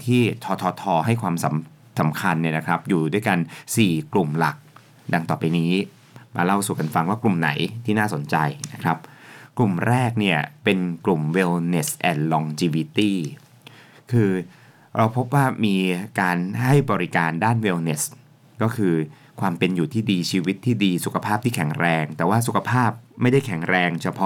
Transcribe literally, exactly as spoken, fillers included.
ที่ทททให้ความสำสำคัญเนี่ยนะครับอยู่ด้วยกันสี่กลุ่มหลักดังต่อไปนี้มาเล่าสู่กันฟังว่ากลุ่มไหนที่น่าสนใจนะครับกลุ่มแรกเนี่ยเป็นกลุ่ม Wellness and Longevity คือเราพบว่ามีการให้บริการด้าน Wellness ก็คือความเป็นอยู่ที่ดีชีวิตที่ดีสุขภาพที่แข็งแรงแต่ว่าสุขภาพไม่ได้แข็งแรงเฉพาะ